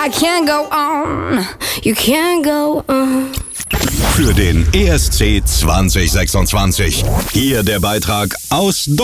I can't go on, you can't go on. Für den ESC 2026. Hier der Beitrag aus